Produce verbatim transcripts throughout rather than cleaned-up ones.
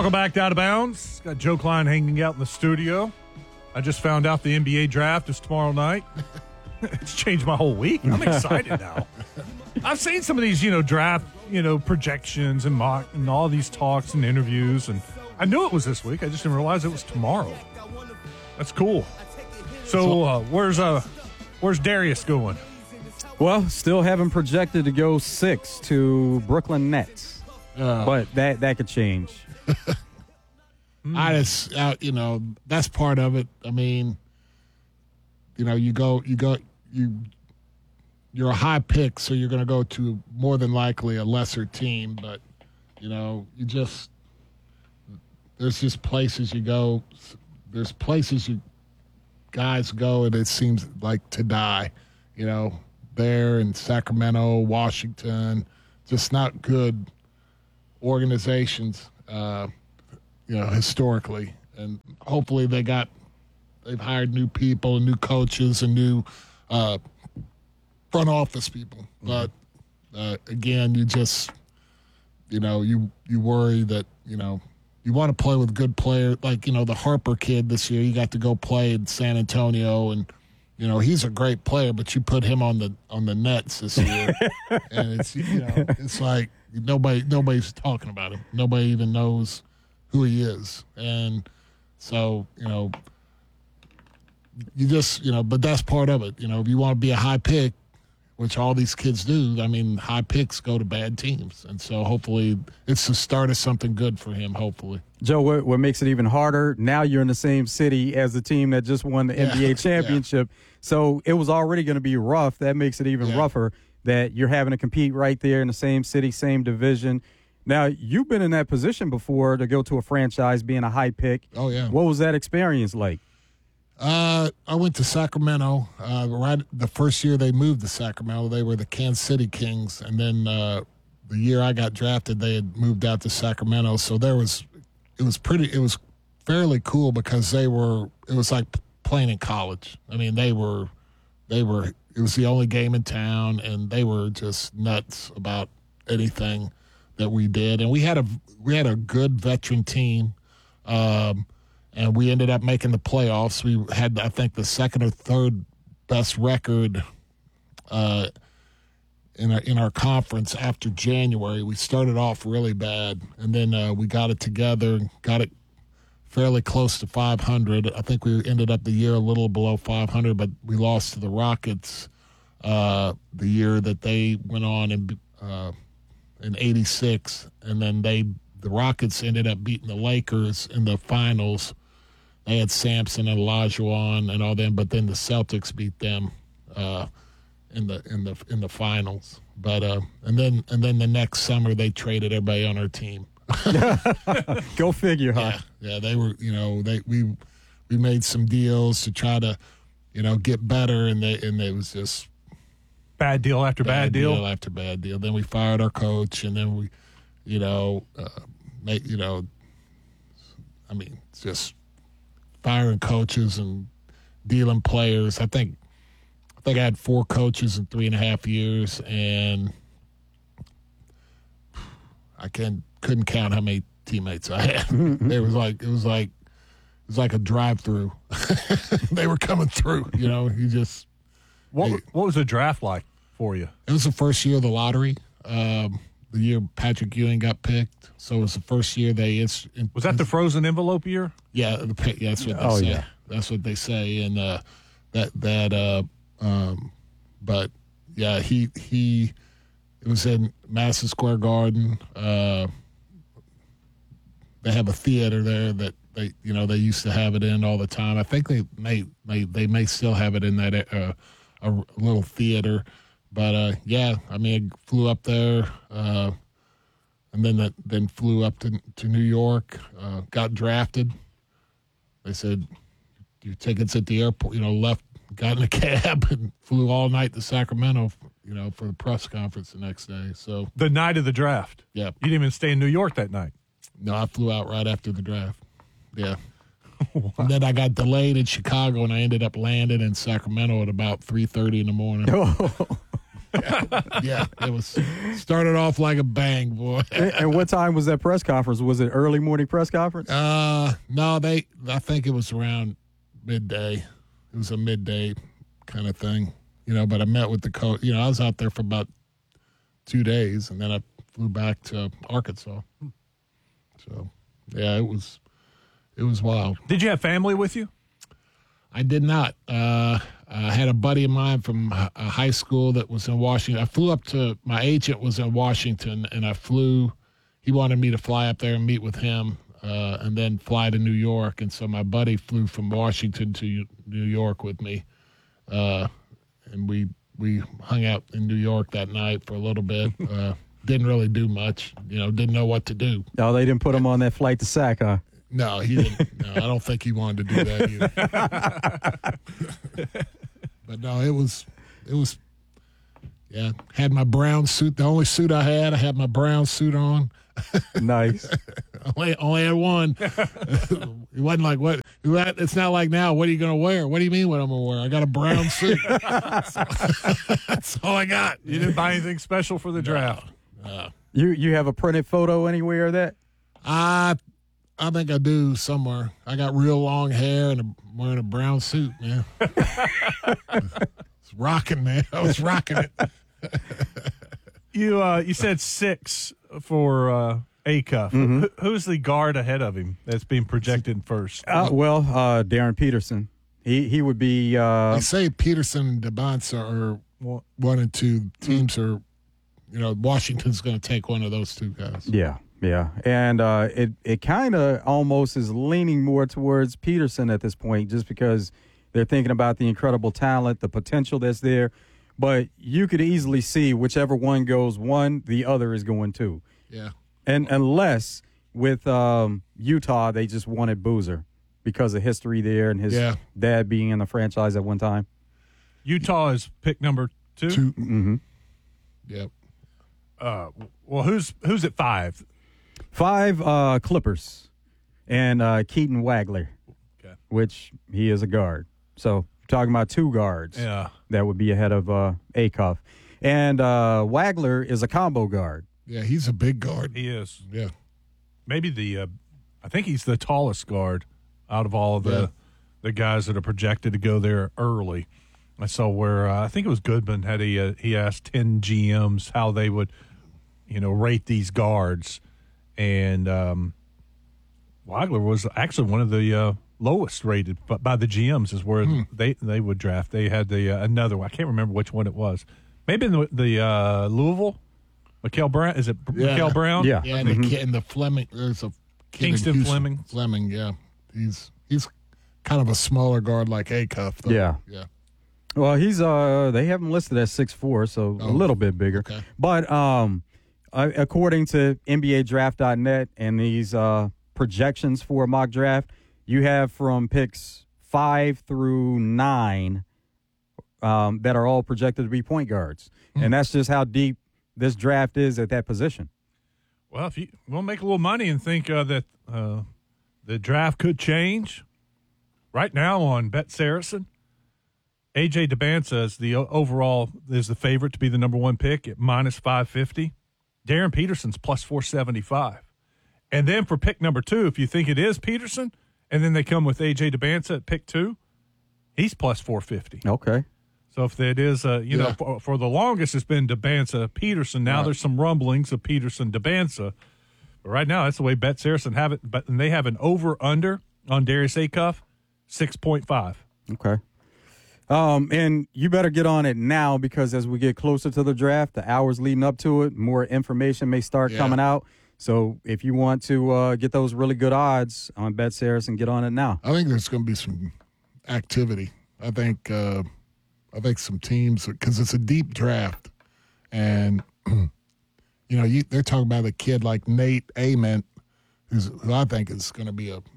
Welcome back to Out of Bounds. Got Joe Klein hanging out in the studio. I just found out the N B A draft is tomorrow night. It's changed my whole week. I'm excited now. I've seen some of these, you know, draft, you know, projections and mock and all these talks and interviews, and I knew it was this week. I just didn't realize it was tomorrow. That's cool. So, uh, where's uh, where's Darius going? Well, still haven't projected to go six to Brooklyn Nets, uh, but that that could change. I just, uh, you know, that's part of it. I mean, you know, you go, you go, you, you're a high pick, so you're going to go to more than likely a lesser team. But, you know, you just, there's just places you go, there's places you guys go, and it seems like to die, you know, there in Sacramento, Washington, just not good organizations. Uh, you know, historically. And hopefully they got, they've hired new people and new coaches and new uh, front office people. Mm-hmm. But, uh, again, you just, you know, you, you worry that, you know, you want to play with good players. Like, you know, the Harper kid this year, you got to go play in San Antonio, and, you know, he's a great player, but you put him on the on the Nets this year. And it's, you know, it's like nobody nobody's talking about him. Nobody even knows who he is. And so, you know, you just, you know, but that's part of it. You know, if you want to be a high pick, which all these kids do, I mean, high picks go to bad teams. And so hopefully it's the start of something good for him, hopefully. Joe, what, what makes it even harder, now you're in the same city as the team that just won the yeah, N B A championship. Yeah. So it was already going to be rough. That makes it even yeah. rougher that you're having to compete right there in the same city, same division. Now, you've been in that position before to go to a franchise being a high pick. Oh, yeah. What was that experience like? Uh, I went to Sacramento. Uh, right the first year they moved to Sacramento, they were the Kansas City Kings. And then uh, the year I got drafted, they had moved out to Sacramento. So there was – it was pretty – it was fairly cool because they were – it was like playing in college. I mean, they were – they were – it was the only game in town, and they were just nuts about anything that we did. And we had a we had a good veteran team, um, and we ended up making the playoffs. We had, I think, the second or third best record uh, in our in our conference after January. We started off really bad, and then uh, we got it together and got it fairly close to five hundred. I think we ended up the year a little below five hundred, but we lost to the Rockets uh, the year that they went on and uh, in eighty-six, and then they the Rockets ended up beating the Lakers in the finals. They had Sampson and Olajuwon and all them, but then the Celtics beat them uh, in the in the in the finals. But uh, and then and then the next summer they traded everybody on our team. Go figure, huh? Yeah, yeah, they were. You know, they we we made some deals to try to, you know, get better, and they and it was just. Bad deal after bad, bad deal. deal after bad deal. Then we fired our coach, and then we, you know, uh, make you know, I mean, it's just firing coaches and dealing players. I think, I think I had four coaches in three and a half years, and I can couldn't count how many teammates I had. It was like it was like it was like a drive-through. They were coming through. You know, you just. What what was the draft like for you? It was the first year of the lottery. Um, the year Patrick Ewing got picked, so it was the first year they. It's, it, was that the frozen envelope year? Yeah, the, yeah, that's what they oh, say. Yeah. That's what they say, and uh, that that. Uh, um, but yeah, he he. It was in Madison Square Garden. Uh, they have a theater there that they you know they used to have it in all the time. I think they may may they may still have it in that. Uh, a little theater, but uh, yeah, I mean, I flew up there, uh, and then that, then flew up to to New York, uh, got drafted. They said, your tickets at the airport, you know, left, got in a cab and flew all night to Sacramento, you know, for the press conference the next day. So the night of the draft. Yeah. You didn't even stay in New York that night. No, I flew out right after the draft. Yeah. Wow. And then I got delayed in Chicago, and I ended up landing in Sacramento at about three thirty in the morning. yeah, yeah, it was started off like a bang, boy. and, and what time was that press conference? Was it early morning press conference? Uh, no, they. I think it was around midday. It was a midday kind of thing, you know. But I met with the coach. You know, I was out there for about two days, and then I flew back to Arkansas. So, yeah, it was it was wild. Did you have family with you? I did not. Uh, I had a buddy of mine from a high school that was in Washington. I flew up to, my agent was in Washington, and I flew, he wanted me to fly up there and meet with him uh, and then fly to New York. And so my buddy flew from Washington to New York with me. Uh, and we we hung out in New York that night for a little bit. Uh, didn't really do much, you know, didn't know what to do. No, they didn't put him on that flight to Sac, huh? No, he didn't. No, I don't think he wanted to do that either. But no, it was, it was, yeah. Had my brown suit. The only suit I had, I had my brown suit on. Nice. only, only had one. It wasn't like what. It's not like now. What are you going to wear? What do you mean? What I'm going to wear? I got a brown suit. That's all I got. You didn't buy anything special for the draft. No, no. You you have a printed photo anywhere of that? I. I think I do somewhere. I got real long hair and I'm wearing a brown suit, man. It's rocking, man. I was rocking it. You uh, you said six for uh, Acuff. Mm-hmm. Who, who's the guard ahead of him that's being projected first? Uh, well, uh, Darren Peterson. He he would be. Uh, They say Peterson and DeBonsa are one and two teams are, you know, Washington's going to take one of those two guys. yeah, yeah, and uh, it it kind of almost is leaning more towards Peterson at this point, just because they're thinking about the incredible talent, the potential that's there. But you could easily see whichever one goes one, the other is going two. Yeah. And unless with um, Utah, they just wanted Boozer because of history there and his Yeah. dad being in the franchise at one time. Utah is pick number two. Two. Mm-hmm. Yep. Uh, well, who's who's at five? Five uh, Clippers and uh, Keaton Wagler, Okay. which he is a guard. So talking about two guards Yeah. that would be ahead of uh, Acuff. And uh, Wagler is a combo guard. Yeah, he's a big guard. He is. Yeah. Maybe the. Uh, I think he's the tallest guard out of all of the Yeah. the guys that are projected to go there early. I saw where uh, I think it was Goodman had a uh, he asked ten G Ms how they would, you know, rate these guards, and um, Wagler was actually one of the uh, lowest rated, but by the G Ms is where Hmm. they they would draft. They had the uh, another one. I can't remember which one it was. Maybe in the, the uh, Louisville, Mikael Brown. Is it Yeah. Mikael Brown? Yeah. Yeah, and, the kid, and the Fleming, there's a kid in Kingston Houston. Fleming. Fleming, yeah. He's he's kind of a smaller guard like Acuff, though. Yeah. Yeah. Well, he's uh they have him listed as six four, so Oh. a little bit bigger. Okay. But um, uh, according to N B A Draft dot net and these uh, projections for a mock draft, you have from picks five through nine um, that are all projected to be point guards, Hmm. and that's just how deep this draft is at that position. Well, if you want to make a little money and think uh, that uh, the draft could change, right now on Bet Saracen, A J DeBanza is the o- overall is the favorite to be the number one pick at minus five fifty. Darren Peterson's plus four seventy five, and then for pick number two, if you think it is Peterson, and then they come with A J DeBanza at pick two, he's plus four fifty. Okay. So if it is, uh, you know, Yeah. for, for the longest it's been DeBanza Peterson. Now Right. there's some rumblings of Peterson DeBanza. But right now that's the way Bet Saracen have it. But and they have an over under on Darius Acuff, six point five. Okay. Um, and you better get on it now because as we get closer to the draft, the hours leading up to it, more information may start Yeah. coming out. So if you want to uh, get those really good odds on Bet Saracen, get on it now. I think there's going to be some activity. I think uh, I think some teams, because it's a deep draft, and you know you, they're talking about a kid like Nate Ament, who's, who I think is going to be a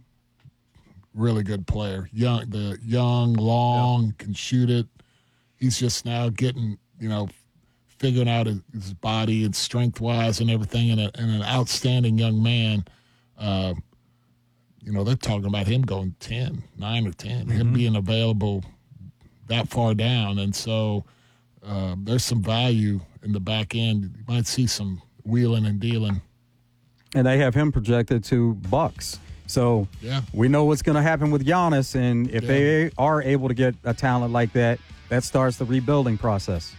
really good player. Young, the young, long, can shoot it. He's just now getting, you know, figuring out his, his body and strength wise and everything, and, a, and an outstanding young man. Uh, you know, they're talking about him going ten, nine or ten, him being available that far down. And so, uh, there's some value in the back end. You might see some wheeling and dealing. And they have him projected to Bucks. So yeah. we know what's going to happen with Giannis, and if yeah. they are able to get a talent like that, that starts the rebuilding process.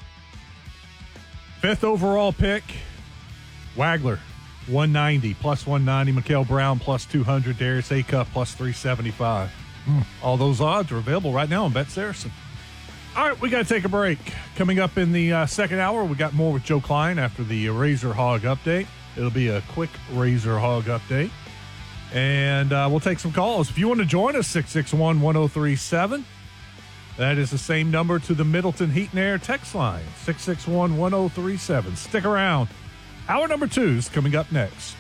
Fifth overall pick, Wagler, one ninety, plus one ninety. Mikael Brown, plus two hundred. Darius Acuff, plus three seventy-five. Hmm. All those odds are available right now on Bet Saracen. All right, we got to take a break. Coming up in the uh, second hour, we got more with Joe Klein after the Razor Hog update. It'll be a quick Razor Hog update. And uh, we'll take some calls. If you want to join us, six six one, one oh three seven. That is the same number to the Middleton Heat and Air text line, six six one, one oh three seven. Stick around. Hour number two is coming up next.